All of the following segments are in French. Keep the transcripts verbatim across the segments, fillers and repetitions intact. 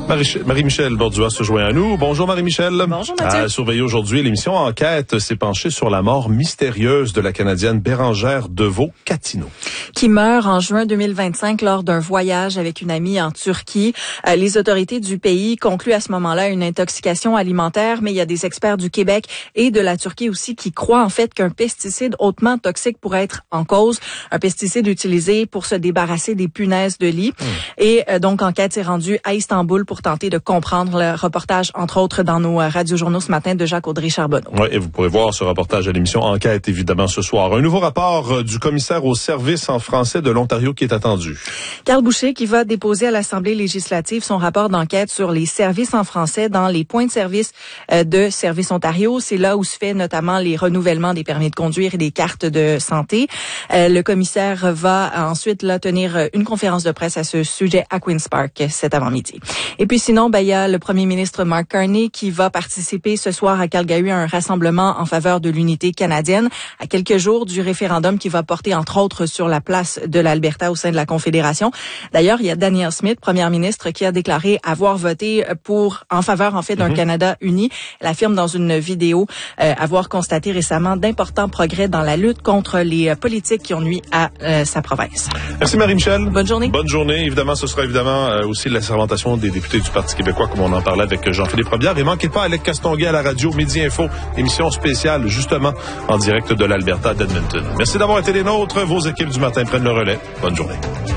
Marie- Marie-Michel Bordua se joint à nous. Bonjour Marie-Michel. Bonjour Mathieu. À surveiller aujourd'hui, l'émission Enquête s'est penchée sur la mort mystérieuse de la Canadienne Bérengère Deveau-Catino. Qui meurt en juin deux mille vingt-cinq lors d'un voyage avec une amie en Turquie. Euh, les autorités du pays concluent à ce moment-là une intoxication alimentaire, mais il y a des experts du Québec et de la Turquie aussi qui croient en fait qu'un pesticide hautement toxique pourrait être en cause. Un pesticide utilisé pour se débarrasser des punaises de lit. Mmh. Et euh, donc, Enquête s'est rendue à Istanbul pour tenter de comprendre le reportage, entre autres, dans nos euh, radiojournaux ce matin de Jacques-Audrey Charbonneau. Oui, et vous pourrez voir ce reportage à l'émission Enquête, évidemment, ce soir. Un nouveau rapport euh, du commissaire au service en français de l'Ontario qui est attendu. Carl Boucher qui va déposer à l'Assemblée législative son rapport d'enquête sur les services en français dans les points de service euh, de Service Ontario. C'est là où se fait notamment les renouvellements des permis de conduire et des cartes de santé. Euh, le commissaire va ensuite là tenir une conférence de presse à ce sujet à Queen's Park cet avant-midi. Et puis sinon, ben il y a le premier ministre Mark Carney qui va participer ce soir à Calgary à un rassemblement en faveur de l'unité canadienne à quelques jours du référendum qui va porter entre autres sur la place de l'Alberta au sein de la Confédération. D'ailleurs, il y a Danielle Smith, première ministre, qui a déclaré avoir voté pour en faveur en fait d'un mm-hmm. Canada uni. Elle affirme dans une vidéo euh, avoir constaté récemment d'importants progrès dans la lutte contre les euh, politiques qui ont nui à euh, sa province. Merci Marie-Michel. Bonne journée. Bonne journée. Évidemment, ce sera évidemment euh, aussi la sermentation des députés du Parti québécois, comme on en parlait avec Jean-Philippe Robillard. Et manquez pas Alec Castonguay à la radio, Midi Info, émission spéciale justement en direct de l'Alberta d'Edmonton. Merci d'avoir été les nôtres. Vos équipes du matin prennent le relais. Bonne journée.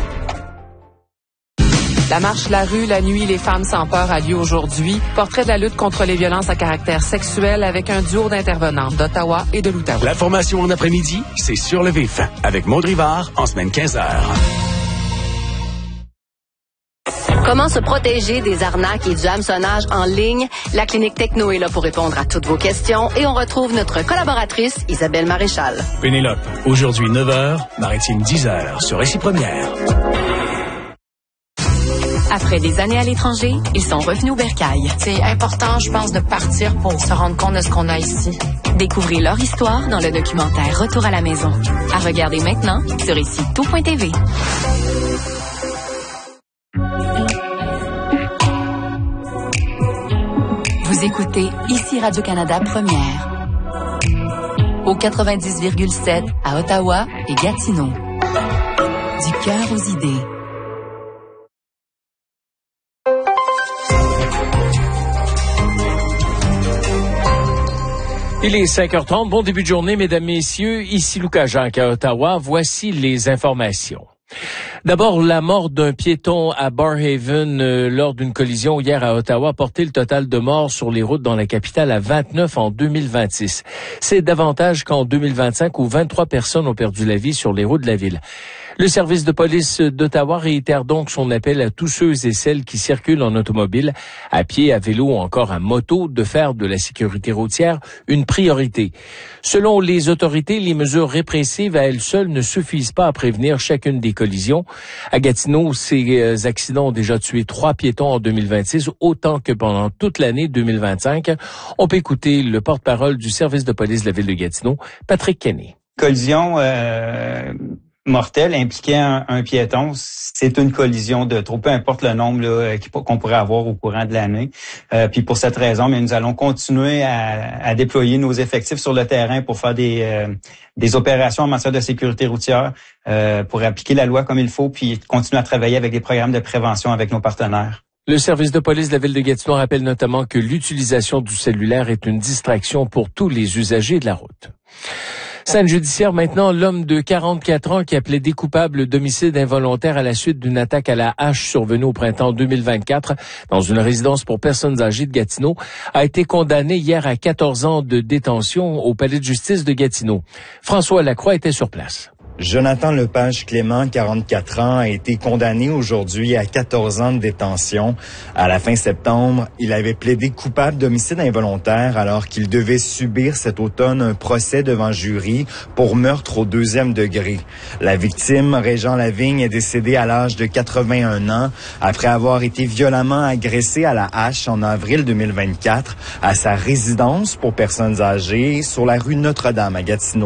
La marche La Rue, la nuit, les femmes sans peur a lieu aujourd'hui. Portrait de la lutte contre les violences à caractère sexuel avec un duo d'intervenants d'Ottawa et de l'Outaouais. L'information en après-midi, c'est Sur le vif avec Maud Rivard en semaine quinze heures. Comment se protéger des arnaques et du hameçonnage en ligne? La Clinique Techno est là pour répondre à toutes vos questions et on retrouve notre collaboratrice Isabelle Maréchal. Pénélope, aujourd'hui neuf heures, Maritime dix heures sur Récit Première. Après des années à l'étranger, ils sont revenus au Bercail. C'est important, je pense, de partir pour se rendre compte de ce qu'on a ici. Découvrez leur histoire dans le documentaire Retour à la maison. À regarder maintenant sur ici tout point t v. Vous écoutez Ici Radio-Canada Première. Au quatre-vingt-dix virgule sept à Ottawa et Gatineau. Du cœur aux idées. Il est cinq heures trente. Bon début de journée, mesdames, messieurs. Ici Lucas Jacques à Ottawa. Voici les informations. D'abord, la mort d'un piéton à Barrhaven euh, lors d'une collision hier à Ottawa a porté le total de morts sur les routes dans la capitale à vingt-neuf en deux mille vingt-six. C'est davantage qu'en deux mille vingt-cinq où vingt-trois personnes ont perdu la vie sur les routes de la ville. Le service de police d'Ottawa réitère donc son appel à tous ceux et celles qui circulent en automobile, à pied, à vélo ou encore à moto, de faire de la sécurité routière une priorité. Selon les autorités, les mesures répressives à elles seules ne suffisent pas à prévenir chacune des collisions. À Gatineau, ces accidents ont déjà tué trois piétons en deux mille vingt-six, autant que pendant toute l'année deux mille vingt-cinq. On peut écouter le porte-parole du service de police de la ville de Gatineau, Patrick Kenney. Collision euh, mortelle impliquait un, un piéton, c'est une collision de trop, peu importe le nombre là, qu'on pourrait avoir au courant de l'année. Euh, puis pour cette raison, mais nous allons continuer à, à déployer nos effectifs sur le terrain pour faire des, euh, des opérations en matière de sécurité routière, euh, pour appliquer la loi comme il faut, puis continuer à travailler avec des programmes de prévention avec nos partenaires. Le service de police de la ville de Gatineau rappelle notamment que l'utilisation du cellulaire est une distraction pour tous les usagers de la route. Scène judiciaire maintenant, l'homme de quarante-quatre ans qui a plaidé coupable d'homicide involontaire à la suite d'une attaque à la hache survenue au printemps deux mille vingt-quatre dans une résidence pour personnes âgées de Gatineau a été condamné hier à quatorze ans de détention au palais de justice de Gatineau. François Lacroix était sur place. Jonathan Lepage-Clément, quarante-quatre ans, a été condamné aujourd'hui à quatorze ans de détention. À la fin septembre, il avait plaidé coupable d'homicide involontaire alors qu'il devait subir cet automne un procès devant jury pour meurtre au deuxième degré. La victime, Régent Lavigne, est décédée à l'âge de quatre-vingt-un ans après avoir été violemment agressé à la hache en avril deux mille vingt-quatre à sa résidence pour personnes âgées sur la rue Notre-Dame à Gatineau.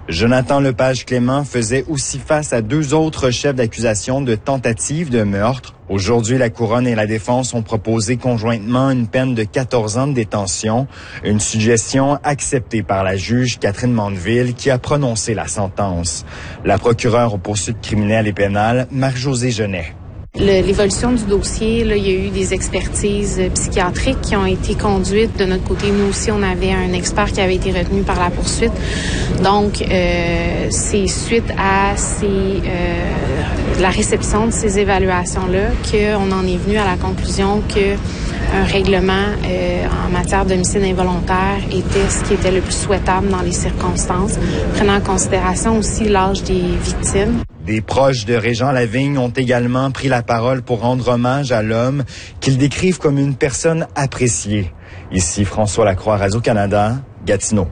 Jonathan Lepage-Clément faisait aussi face à deux autres chefs d'accusation de tentative de meurtre. Aujourd'hui, la Couronne et la Défense ont proposé conjointement une peine de quatorze ans de détention, une suggestion acceptée par la juge Catherine Mandeville qui a prononcé la sentence. La procureure aux poursuites criminelles et pénales, Marie-Josée Genet. Le, l'évolution du dossier, là, il y a eu des expertises psychiatriques qui ont été conduites. De notre côté, nous aussi, on avait un expert qui avait été retenu par la poursuite. Donc, euh, c'est suite à ces, euh, la réception de ces évaluations-là qu'on en est venu à la conclusion que un règlement euh, en matière d'homicide involontaire était ce qui était le plus souhaitable dans les circonstances, prenant en considération aussi l'âge des victimes. Des proches de Régent Lavigne ont également pris la parole pour rendre hommage à l'homme qu'ils décrivent comme une personne appréciée. Ici François Lacroix, Radio-Canada, Gatineau.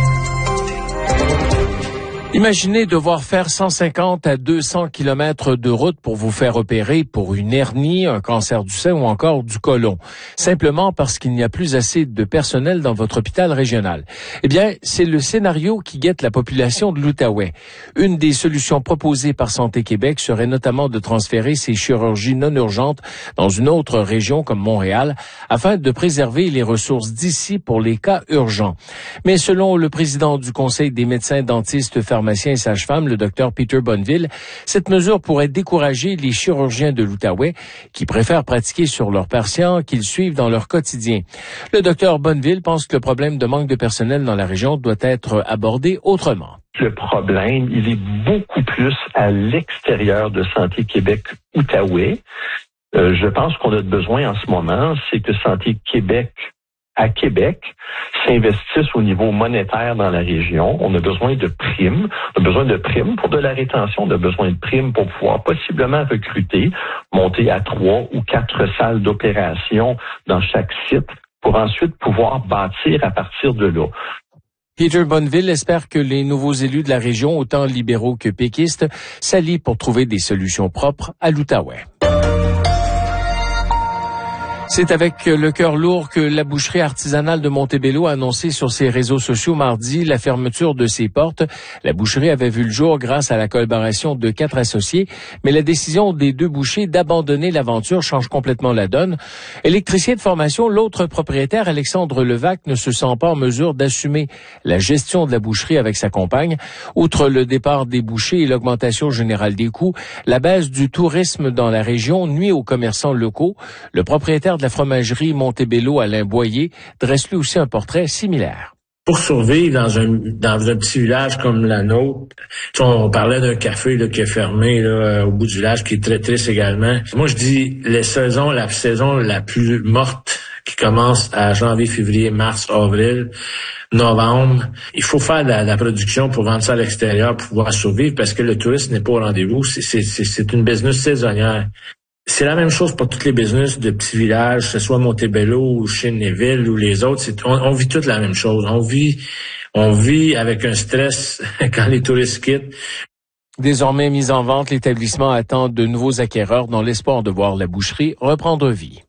Imaginez devoir faire cent cinquante à deux cents kilomètres de route pour vous faire opérer pour une hernie, un cancer du sein ou encore du côlon, simplement parce qu'il n'y a plus assez de personnel dans votre hôpital régional. Eh bien, c'est le scénario qui guette la population de l'Outaouais. Une des solutions proposées par Santé Québec serait notamment de transférer ces chirurgies non urgentes dans une autre région comme Montréal, afin de préserver les ressources d'ici pour les cas urgents. Mais selon le président du Conseil des médecins dentistes pharmaciens et sages-femmes, le docteur Peter Bonneville, cette mesure pourrait décourager les chirurgiens de l'Outaouais qui préfèrent pratiquer sur leurs patients qu'ils suivent dans leur quotidien. Le docteur Bonneville pense que le problème de manque de personnel dans la région doit être abordé autrement. Le problème, il est beaucoup plus à l'extérieur de Santé Québec Outaouais. Euh, je pense qu'on a besoin en ce moment, c'est que Santé Québec à Québec s'investissent au niveau monétaire dans la région. On a besoin de primes. On a besoin de primes pour de la rétention. On a besoin de primes pour pouvoir possiblement recruter, monter à trois ou quatre salles d'opération dans chaque site pour ensuite pouvoir bâtir à partir de là. Peter Bonneville espère que les nouveaux élus de la région, autant libéraux que péquistes, s'allient pour trouver des solutions propres à l'Outaouais. C'est avec le cœur lourd que la boucherie artisanale de Montebello a annoncé sur ses réseaux sociaux mardi la fermeture de ses portes. La boucherie avait vu le jour grâce à la collaboration de quatre associés, mais la décision des deux bouchers d'abandonner l'aventure change complètement la donne. Électricien de formation, l'autre propriétaire, Alexandre Levac, ne se sent pas en mesure d'assumer la gestion de la boucherie avec sa compagne. Outre le départ des bouchers et l'augmentation générale des coûts, la baisse du tourisme dans la région nuit aux commerçants locaux. Le propriétaire de la fromagerie Montebello, Alain Boyer, dresse lui aussi un portrait similaire. Pour survivre dans un dans un petit village comme la nôtre, on parlait d'un café là, qui est fermé là, au bout du village, qui est très triste également. Moi, je dis les saisons, la saison la plus morte qui commence à janvier, février, mars, avril, novembre. Il faut faire de la, de la production pour vendre ça à l'extérieur pour pouvoir survivre parce que le tourisme n'est pas au rendez-vous. C'est, c'est, c'est, c'est une business saisonnière. C'est la même chose pour tous les business de petits villages, que ce soit Montebello ou Chénéville ou les autres. C'est, on, on vit toute la même chose. On vit, on vit avec un stress quand les touristes quittent. Désormais mis en vente, l'établissement attend de nouveaux acquéreurs dans l'espoir de voir la boucherie reprendre vie.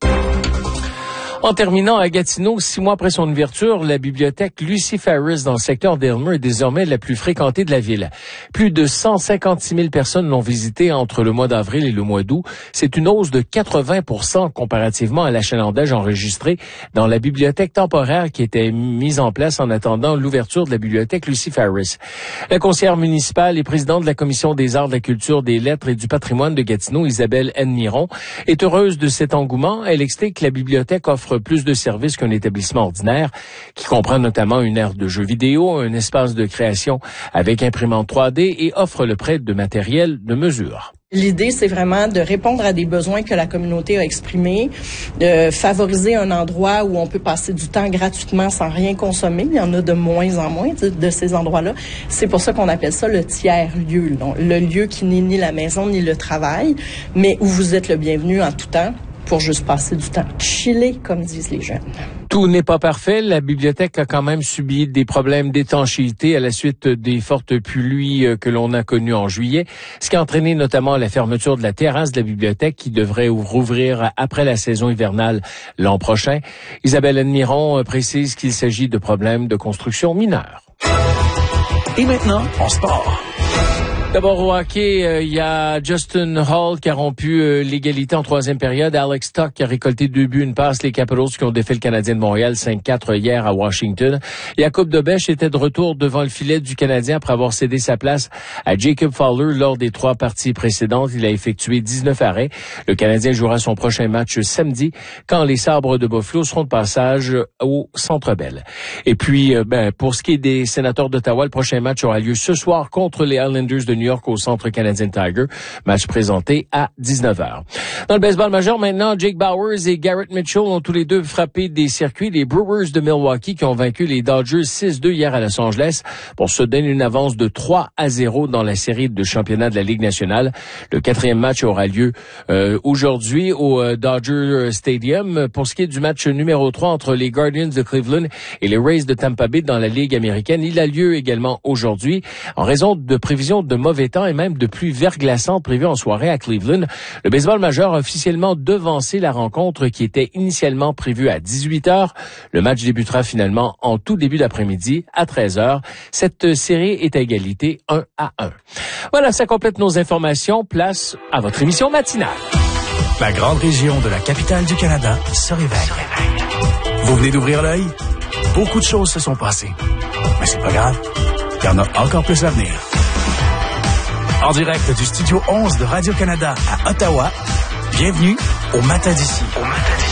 En terminant, à Gatineau, six mois après son ouverture, la bibliothèque Lucy Ferris dans le secteur d'Aylmer est désormais la plus fréquentée de la ville. Plus de cent cinquante-six mille personnes l'ont visitée entre le mois d'avril et le mois d'août. C'est une hausse de quatre-vingts pour cent comparativement à l'achalandage enregistré dans la bibliothèque temporaire qui était mise en place en attendant l'ouverture de la bibliothèque Lucy Ferris. La conseillère municipale et présidente de la Commission des arts, de la culture, des lettres et du patrimoine de Gatineau, Isabelle N-Miron, est heureuse de cet engouement. Elle explique que la bibliothèque offre plus de services qu'un établissement ordinaire, qui comprend notamment une aire de jeux vidéo, un espace de création avec imprimante trois D et offre le prêt de matériel de mesure. L'idée, c'est vraiment de répondre à des besoins que la communauté a exprimés, de favoriser un endroit où on peut passer du temps gratuitement sans rien consommer. Il y en a de moins en moins de, de ces endroits-là. C'est pour ça qu'on appelle ça le tiers-lieu. Donc, le lieu qui n'est ni la maison ni le travail, mais où vous êtes le bienvenu en tout temps, pour juste passer du temps chiller, comme disent les jeunes. Tout n'est pas parfait. La bibliothèque a quand même subi des problèmes d'étanchéité à la suite des fortes pluies que l'on a connues en juillet, ce qui a entraîné notamment la fermeture de la terrasse de la bibliothèque qui devrait rouvrir après la saison hivernale l'an prochain. Isabelle Admiron précise qu'il s'agit de problèmes de construction mineurs. Et maintenant, en sport. D'abord au hockey, euh, il y a Justin Hall qui a rompu euh, l'égalité en troisième période. Alex Tuch qui a récolté deux buts, une passe. Les Capitals qui ont défait le Canadien de Montréal cinq quatre hier à Washington. Jakub Dobeš était de retour devant le filet du Canadien après avoir cédé sa place à Jacob Fowler lors des trois parties précédentes. Il a effectué dix-neuf arrêts. Le Canadien jouera son prochain match samedi quand les Sabres de Buffalo seront de passage au Centre Bell. Et puis, euh, ben, pour ce qui est des Sénateurs d'Ottawa, le prochain match aura lieu ce soir contre les Islanders de New York au Centre Canadien Tiger. Match présenté à dix-neuf heures. Dans le baseball majeur, maintenant, Jake Bauers et Garrett Mitchell ont tous les deux frappé des circuits. Les Brewers de Milwaukee qui ont vaincu les Dodgers six deux hier à Los Angeles pour se donner une avance de trois à zéro dans la série de championnat de la Ligue nationale. Le quatrième match aura lieu euh, aujourd'hui au euh, Dodger Stadium. Pour ce qui est du match numéro trois entre les Guardians de Cleveland et les Rays de Tampa Bay dans la Ligue américaine, il a lieu également aujourd'hui en raison de prévisions de mauvais temps et même de pluie verglaçante prévue en soirée à Cleveland. Le baseball majeur a officiellement devancé la rencontre qui était initialement prévue à dix-huit heures. Le match débutera finalement en tout début d'après-midi à treize heures. Cette série est à égalité un à un. Voilà, ça complète nos informations. Place à votre émission matinale. La grande région de la capitale du Canada se réveille. Vous venez d'ouvrir l'œil? Beaucoup de choses se sont passées. Mais c'est pas grave. Il y en a encore plus à venir. En direct du studio onze de Radio-Canada à Ottawa, bienvenue au Matin d'ici.